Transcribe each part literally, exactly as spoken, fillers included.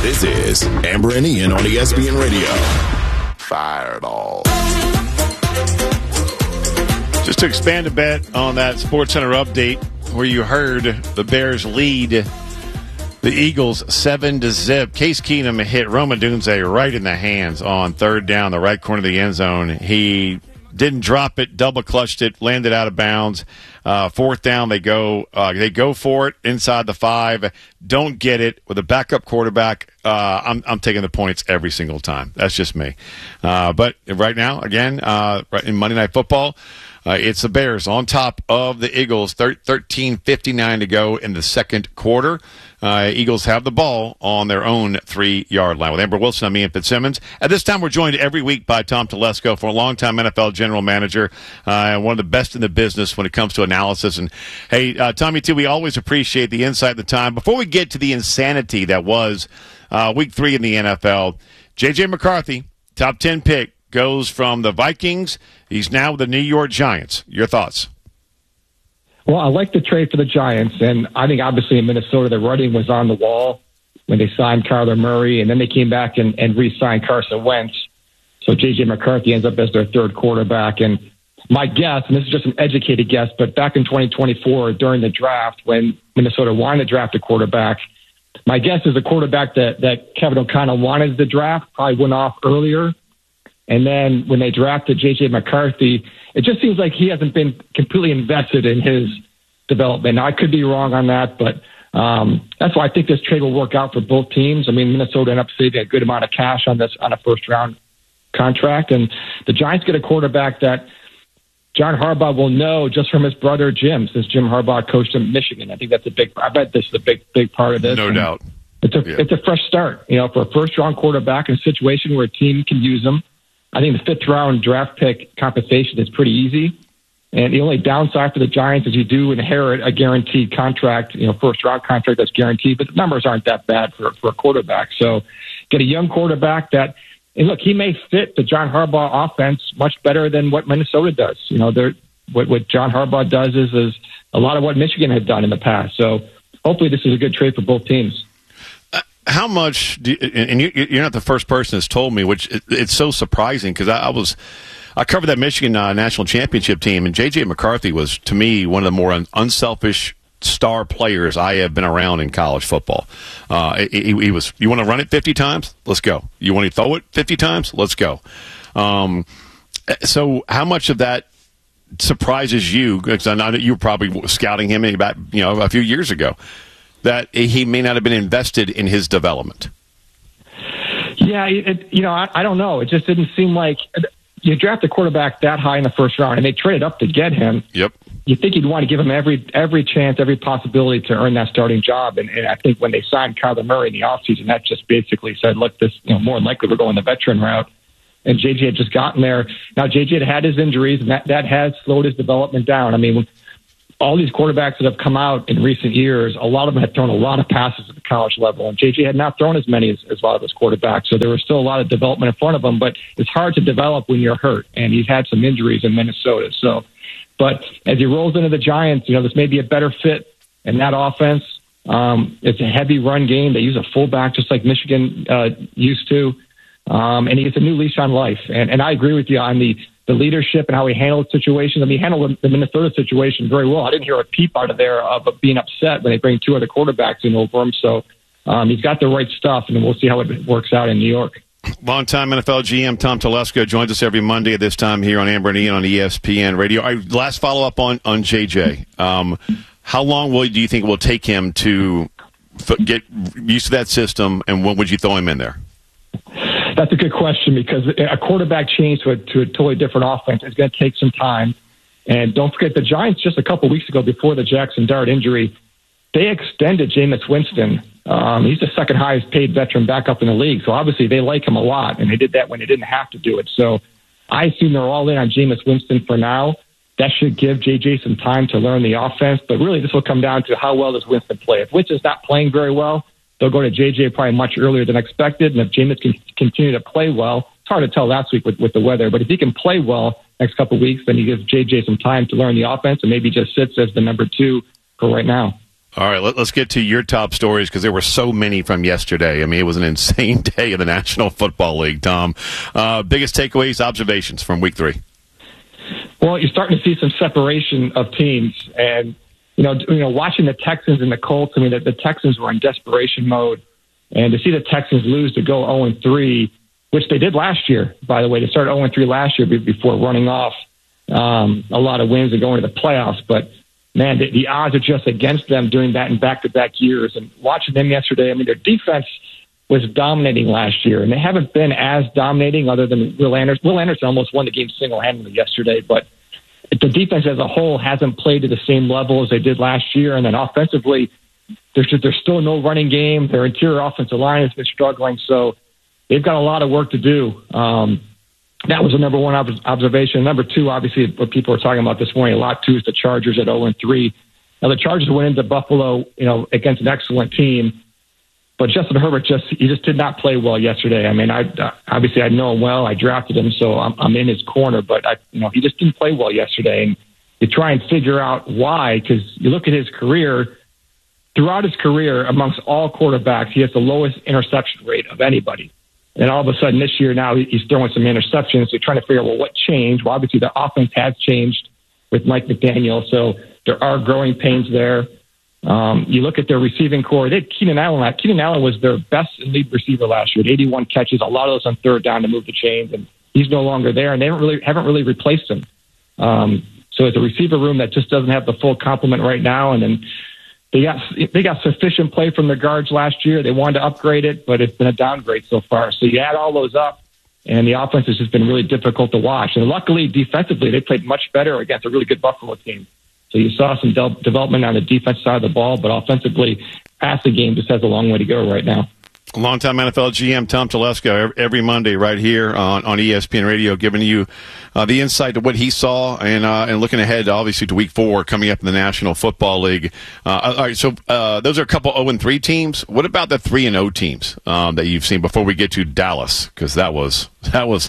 This is Amber and Ian on E S P N Radio. Fireball. Just to expand a bit on that SportsCenter update where you heard the Bears lead the Eagles seven to zip. Case Keenum hit Rome Odunze right in the hands on third down, the right corner of the end zone. He didn't drop it, double clutched it, landed out of bounds. Uh, fourth down, they go uh, they go for it inside the five. Don't get it with a backup quarterback. Uh, I'm I'm taking the points every single time. That's just me. Uh, but right now, again, uh, in Monday Night Football, uh, it's the Bears on top of the Eagles. thirteen fifty-nine to go in the second quarter. Uh, Eagles have the ball on their own three-yard line. With Amber Wilson, I'm Ian Fitzsimmons. At this time, we're joined every week by Tom Telesco, for a longtime N F L general manager, uh, and one of the best in the business when it comes to analysis. And, hey, uh, Tommy, too, we always appreciate the insight and the time. Before we get to the insanity that was uh, week three in the N F L, J J. McCarthy, top ten pick, goes from the Vikings. He's now with the New York Giants. Your thoughts? Well, I like the trade for the Giants, and I think obviously in Minnesota the writing was on the wall when they signed Kyler Murray, and then they came back and, and re-signed Carson Wentz. So J J. McCarthy ends up as their third quarterback. And my guess, and this is just an educated guess, but back in twenty twenty-four during the draft when Minnesota wanted to draft a quarterback, my guess is the quarterback that, that Kevin O'Connell wanted to draft probably went off earlier. And then when they drafted J J. McCarthy, it just seems like he hasn't been completely invested in his development. Now, I could be wrong on that, but um, that's why I think this trade will work out for both teams. I mean, Minnesota ended up saving a good amount of cash on this on a first-round contract, and the Giants get a quarterback that John Harbaugh will know just from his brother Jim, since Jim Harbaugh coached him at Michigan. I think that's a big. I bet this is a big, big part of this. No and doubt. It's a yeah. it's a fresh start, you know, for a first-round quarterback in a situation where a team can use him. I think the fifth round draft pick compensation is pretty easy. And the only downside for the Giants is you do inherit a guaranteed contract, you know, first round contract that's guaranteed, but the numbers aren't that bad for, for a quarterback. So get a young quarterback that, and look, he may fit the John Harbaugh offense much better than what Minnesota does. You know, they're, what, what John Harbaugh does is, is a lot of what Michigan had done in the past. So hopefully this is a good trade for both teams. How much, do you, and you, you're not the first person that's told me, which it, it's so surprising because I, I was, I covered that Michigan uh, national championship team, and J J. McCarthy was, to me, one of the more un, unselfish star players I have been around in college football. Uh, he, he was, you want to run it fifty times? Let's go. You want to throw it fifty times? Let's go. Um, so how much of that surprises you? Because I know that you were probably scouting him about, you know, a few years ago, that he may not have been invested in his development. Yeah, it, you know, I, I don't know. It just didn't seem like you draft a quarterback that high in the first round, and they traded up to get him. Yep. You think you'd want to give him every every chance, every possibility to earn that starting job. And, and I think when they signed Kyler Murray in the offseason, that just basically said, look, this, you know, more than likely we're going the veteran route. And J J had just gotten there. Now, J J had had his injuries, and that, that has slowed his development down. I mean, when, all these quarterbacks that have come out in recent years, a lot of them had thrown a lot of passes at the college level, and J J had not thrown as many as, as a lot of those quarterbacks. So there was still a lot of development in front of him, but it's hard to develop when you're hurt, and he's had some injuries in Minnesota. So, but as he rolls into the Giants, you know, this may be a better fit in that offense. Um, it's a heavy run game. They use a fullback just like Michigan uh, used to, um, and he gets a new leash on life. And, and I agree with you on the the leadership and how he handled situations. I mean, he handled the Minnesota situation very well. I didn't hear a peep out of there of being upset when they bring two other quarterbacks in over him. So um, he's got the right stuff, and we'll see how it works out in New York. Longtime N F L G M Tom Telesco joins us every Monday at this time here on Amber and Ian on E S P N Radio. I, last follow-up on, on J J. Um, how long will do you think it will take him to f- get used to that system, and when would you throw him in there? That's a good question, because a quarterback change to a, to a totally different offense is going to take some time. And don't forget, the Giants just a couple weeks ago, before the Jackson Dart injury, they extended Jameis Winston. Um, he's the second highest paid veteran backup in the league. So obviously they like him a lot, and they did that when they didn't have to do it. So I assume they're all in on Jameis Winston for now. That should give J J some time to learn the offense. But really, this will come down to how well does Winston play. If Winston's not playing very well, they'll go to J J probably much earlier than expected. And if Jameis can continue to play well, it's hard to tell last week with, with the weather, but if he can play well next couple of weeks, then he gives J J some time to learn the offense and maybe just sits as the number two for right now. All right, let, let's get to your top stories because there were so many from yesterday. I mean, it was an insane day in the National Football League, Tom. Uh, biggest takeaways, observations from week three? Well, you're starting to see some separation of teams. And, you know, you know, watching the Texans and the Colts, I mean, the, the Texans were in desperation mode. And to see the Texans lose to go oh and three, which they did last year, by the way. They started oh and three last year before running off um, a lot of wins and going to the playoffs. But man, the, the odds are just against them doing that in back-to-back years. And watching them yesterday, I mean, their defense was dominating last year, and they haven't been as dominating other than Will Anderson. Will Anderson almost won the game single-handedly yesterday, but the defense as a whole hasn't played to the same level as they did last year. And then offensively, there's, just, there's still no running game. Their interior offensive line has been struggling, so they've got a lot of work to do. Um, That was the number one ob- observation. Number two, obviously, what people were talking about this morning a lot too is the Chargers at oh and three. Now the Chargers went into Buffalo, you know, against an excellent team, but Justin Herbert just he just did not play well yesterday. I mean, I obviously I know him well. I drafted him, so I'm, I'm in his corner. But I, you know, he just didn't play well yesterday, and you try and figure out why because you look at his career. Throughout his career, amongst all quarterbacks, he has the lowest interception rate of anybody. And all of a sudden this year now he's throwing some interceptions. So you're trying to figure out, well, what changed? Well, obviously the offense has changed with Mike McDaniel. So there are growing pains there. Um, you look at their receiving core. They had Keenan Allen. Keenan Allen was their best lead receiver last year. eighty-one catches, a lot of those on third down to move the chains. And he's no longer there. And they haven't really, haven't really replaced him. Um, so it's a receiver room that just doesn't have the full complement right now. And then They got they got sufficient play from the guards last year. They wanted to upgrade it, but it's been a downgrade so far. So you add all those up, and the offense has just been really difficult to watch. And luckily, defensively, they played much better against a really good Buffalo team. So you saw some de- development on the defense side of the ball, but offensively, passing game just has a long way to go right now. Longtime N F L G M Tom Telesco every Monday right here on, on E S P N Radio, giving you uh, the insight to what he saw and uh, and looking ahead, obviously, to Week Four coming up in the National Football League. Uh, all right, so uh, those are a couple oh and three teams. What about the three and oh teams um, that you've seen before we get to Dallas? Because that was that was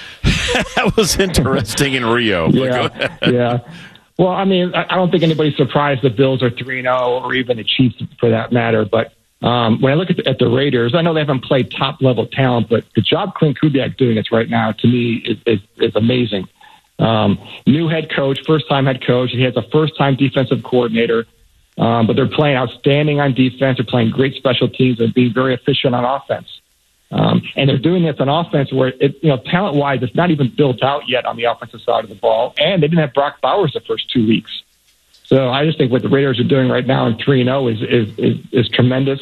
that was interesting in Rio. Yeah, yeah. Well, I mean, I don't think anybody's surprised the Bills are three and oh, or even the Chiefs for that matter, but. Um, when I look at the, at the Raiders, I know they haven't played top-level talent, but the job Clint Kubiak doing this right now, to me, is, is, is amazing. Um, new head coach, first-time head coach. He has a first-time defensive coordinator, um, but they're playing outstanding on defense. They're playing great special teams and being very efficient on offense. Um, and they're doing this on offense where, it, you know, talent-wise, it's not even built out yet on the offensive side of the ball, and they didn't have Brock Bowers the first two weeks. So I just think what the Raiders are doing right now in three and oh is, is, is, is tremendous.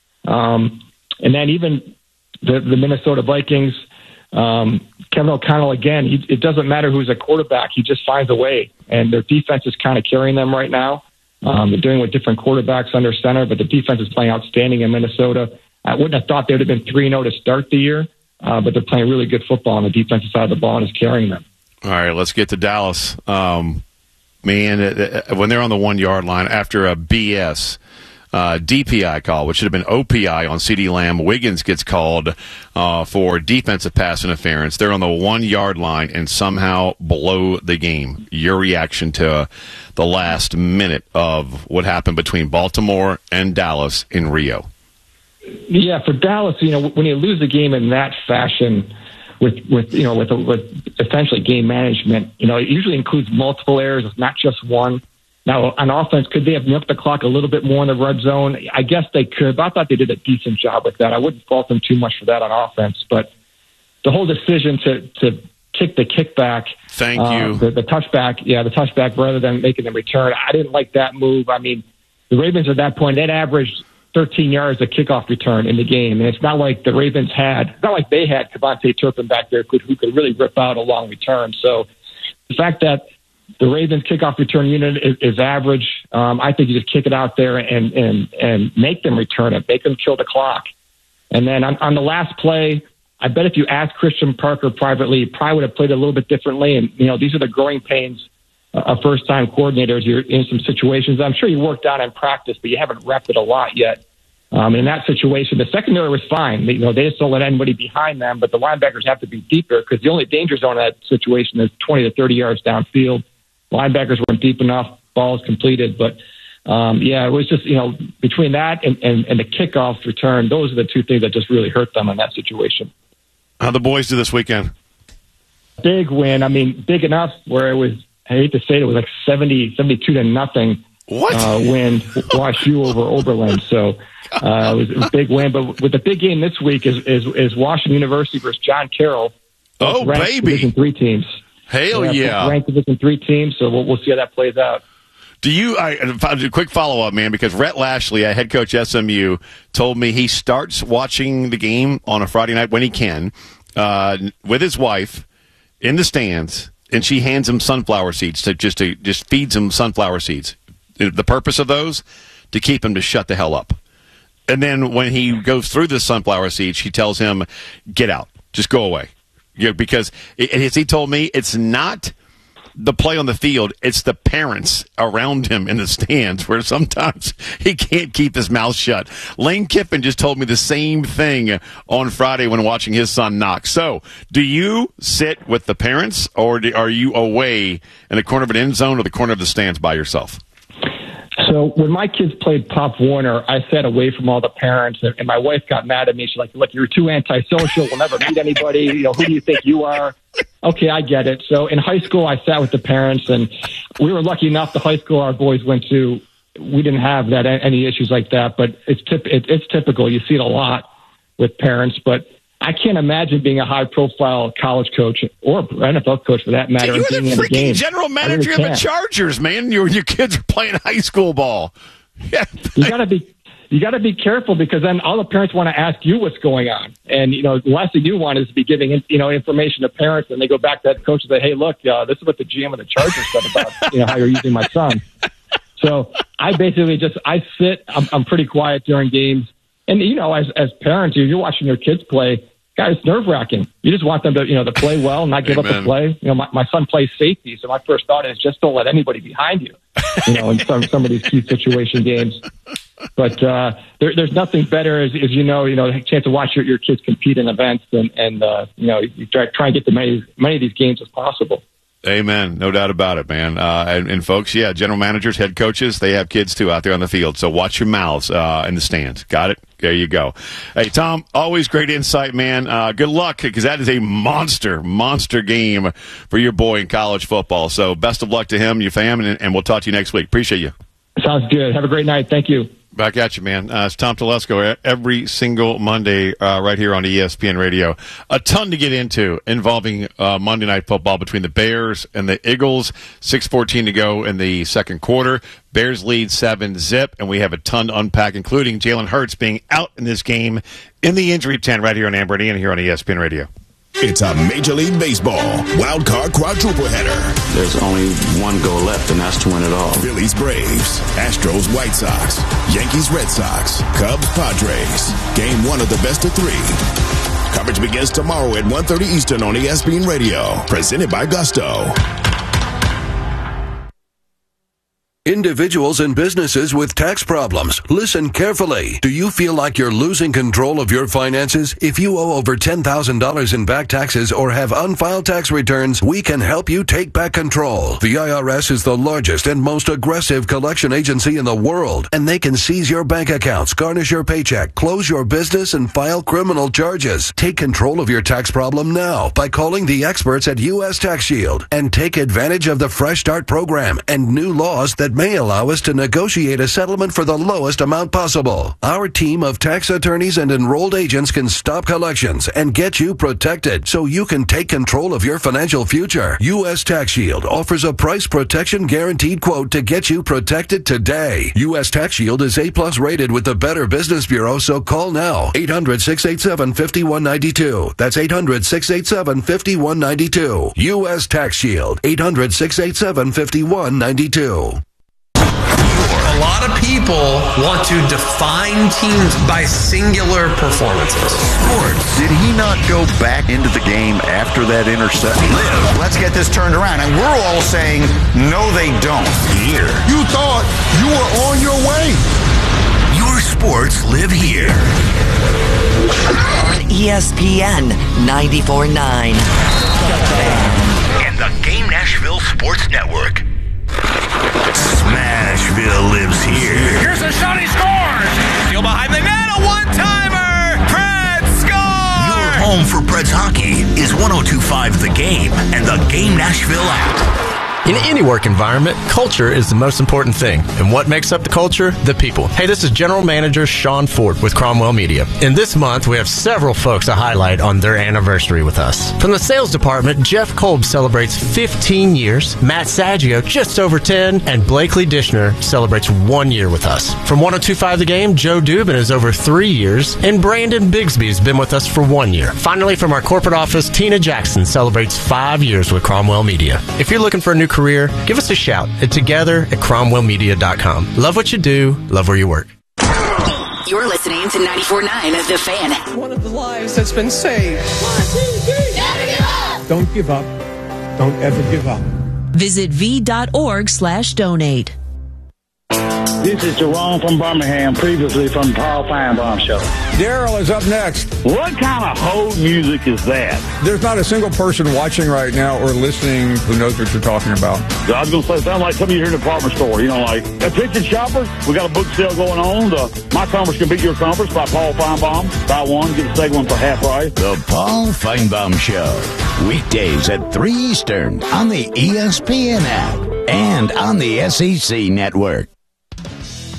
Um, and then even the, the Minnesota Vikings, um, Kevin O'Connell, again, he, it doesn't matter who's a quarterback. He just finds a way. And their defense is kind of carrying them right now. Um, they're doing with different quarterbacks under center, but the defense is playing outstanding in Minnesota. I wouldn't have thought they would have been three and oh to start the year, uh, but they're playing really good football on the defensive side of the ball and is carrying them. All right, let's get to Dallas. Um, man, when they're on the one-yard line after a B S uh, D P I call, which should have been O P I on CeeDee Lamb, Wiggins gets called uh, for defensive pass interference. They're on the one-yard line and somehow blow the game. Your reaction to the last minute of what happened between Baltimore and Dallas in Rio? Yeah, for Dallas, you know, when you lose a game in that fashion, with with you know with with essentially game management, you know, it usually includes multiple errors. It's not just one. Now, on offense, could they have milked the clock a little bit more in the red zone? I guess they could, but I thought they did a decent job with that. I wouldn't fault them too much for that on offense, but the whole decision to to kick the kickback, thank uh, you, the, the touchback, yeah, the touchback rather than making the return. I didn't like that move. I mean, the Ravens at that point, they'd averaged thirteen yards of kickoff return in the game. And it's not like the Ravens had, it's not like they had Kevontae Turpin back there who, who could really rip out a long return. So the fact that the Ravens kickoff return unit is, is average, um, I think you just kick it out there and, and, and make them return it, make them kill the clock. And then on, on the last play, I bet if you asked Christian Parker privately, he probably would have played a little bit differently. And, you know, these are the growing pains of first-time coordinators. You're in some situations I'm sure you worked out in practice, but you haven't repped it a lot yet. Um, in that situation, the secondary was fine. You know, they just don't let anybody behind them, but the linebackers have to be deeper because the only danger zone in that situation is twenty to thirty yards downfield. Linebackers weren't deep enough. Ball is completed, but um, yeah, it was just, you know, between that and, and, and the kickoff return, those are the two things that just really hurt them in that situation. How'd the boys do this weekend? Big win. I mean, big enough where it was, I hate to say it, it was like seventy, seventy-two to nothing. What? Uh, win, Wash U over Oberlin. So uh, it, was, it was a big win. But with the big game this week is is, is Washington University versus John Carroll. Oh, baby. Division three teams. Hell yeah. yeah. Ranked Division three teams, so we'll, we'll see how that plays out. Do you, I, a quick follow-up, man, because Rhett Lashley, a head coach S M U, told me he starts watching the game on a Friday night when he can uh, with his wife in the stands, and she hands him sunflower seeds, to just to just feeds him sunflower seeds. The purpose of those, to keep him to shut the hell up. And then when he goes through the sunflower seeds, she tells him, get out. Just go away. You know, because, it, as he told me, it's not the play on the field, it's the parents around him in the stands where sometimes he can't keep his mouth shut. Lane Kiffin just told me the same thing on Friday when watching his son knock. So, do you sit with the parents, or do, are you away in the corner of an end zone or the corner of the stands by yourself? So when my kids played Pop Warner, I sat away from all the parents, and my wife got mad at me. She's like, look, you're too antisocial. We'll never meet anybody. You know, who do you think you are? Okay, I get it. So in high school, I sat with the parents, and we were lucky enough, the high school our boys went to, we didn't have that any issues like that, but it's tip, it, it's typical. You see it a lot with parents, but I can't imagine being a high-profile college coach or N F L coach, for that matter. You're being the in a freaking game. general manager really of the Chargers, man. Your your kids are playing high school ball. Yeah, you gotta be you gotta be careful, because then all the parents want to ask you what's going on, and you know the last thing you want is to be giving you know information to parents, and they go back to that coach and say, "Hey, look, uh, this is what the G M of the Chargers said about you know how you're using my son." So I basically just I sit. I'm, I'm pretty quiet during games, and you know as as parents, you're watching your kids play. Guys, it's nerve wracking. You just want them to, you know, to play well and not give Amen. up the play. You know, my, my son plays safety, so my first thought is just don't let anybody behind you. You know, in some some of these key situation games. But uh, there, there's nothing better, as, as you know, you know, a chance to watch your, your kids compete in events, and and uh, you know, you try, try and get to many many of these games as possible. Amen. No doubt about it, man. Uh, and, and folks, yeah, general managers, head coaches, they have kids too out there on the field. So watch your mouths uh, in the stands. Got it? There you go. Hey, Tom, always great insight, man. Uh, good luck, because that is a monster, monster game for your boy in college football. So best of luck to him, your fam, and, and we'll talk to you next week. Appreciate you. Sounds good. Have a great night. Thank you. Back at you, man. Uh, it's Tom Telesco every single Monday uh, right here on E S P N Radio. A ton to get into involving uh, Monday Night Football between the Bears and the Eagles. six fourteen to go in the second quarter. Bears lead seven zip, and we have a ton to unpack, including Jalen Hurts being out in this game in the injury tent right here on Amber and here on E S P N Radio. It's a Major League Baseball wild card quadruple header. There's only one goal left, and that's to win it all. Phillies Braves, Astros White Sox, Yankees Red Sox, Cubs Padres. Game one of the best of three. Coverage begins tomorrow at one thirty Eastern on E S P N Radio. Presented by Gusto. Individuals and businesses with tax problems, listen carefully. Do you feel like you're losing control of your finances? If you owe over ten thousand dollars in back taxes or have unfiled tax returns, we can help you take back control. The I R S is the largest and most aggressive collection agency in the world, and they can seize your bank accounts, garnish your paycheck, close your business, and file criminal charges. Take control of your tax problem now by calling the experts at U S Tax Shield, and take advantage of the Fresh Start program and new laws that may allow us to negotiate a settlement for the lowest amount possible. Our team of tax attorneys and enrolled agents can stop collections and get you protected so you can take control of your financial future. U S Tax Shield offers a price protection guaranteed quote to get you protected today. U S Tax Shield is A plus rated with the Better Business Bureau, so call now. eight hundred, six eight seven, five one nine two. That's eight hundred, six eight seven, five one nine two. U S Tax Shield. eight hundred, six eight seven, five one nine two. A lot of people want to define teams by singular performances. Sports. Did he not go back into the game after that interception? Live. Let's get this turned around. And we're all saying, no, they don't. Here. You thought you were on your way. Your sports live here. On E S P N ninety-four point nine. And the Game Nashville Sports Network. Smashville lives here. Here's a shot, he scores! Steal behind the net, a one-timer! Preds score! Your home for Preds hockey is one oh two point five The Game and the Game Nashville app. In any work environment, culture is the most important thing. And what makes up the culture? The people. Hey, this is General Manager Sean Ford with Cromwell Media. And this month, we have several folks to highlight on their anniversary with us. From the sales department, Jeff Kolb celebrates fifteen years, Matt Saggio just over ten, and Blakely Dishner celebrates one year with us. From one oh two point five The Game, Joe Dubin is over three years, and Brandon Bigsby has been with us for one year. Finally, from our corporate office, Tina Jackson celebrates five years with Cromwell Media. If you're looking for a new career, give us a shout at together at cromwell media dot com. Love what you do, love where you work. You're listening to ninety-four point nine The Fan. One of the lives that's been saved. One, two, three. Never give up. Don't give up. Don't ever give up. Visit v.org slash donate. This is Jerome from Birmingham, previously from the Paul Feinbaum Show. Daryl is up next. What kind of hold music is that? There's not a single person watching right now or listening who knows what you're talking about. I was going to say, it sounds like some of you here in the department store. You know, like, attention shoppers, we got a book sale going on. The My Conference Can Beat Your Conference by Paul Feinbaum. Buy one, get the second one for half price. The Paul Feinbaum Show. Weekdays at three Eastern on the E S P N app and on the S E C network.